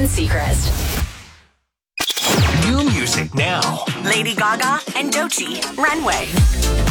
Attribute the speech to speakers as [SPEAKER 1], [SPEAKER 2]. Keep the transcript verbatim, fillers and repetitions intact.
[SPEAKER 1] Seacrest.
[SPEAKER 2] New music now.
[SPEAKER 3] Lady Gaga and Doechii, Runway.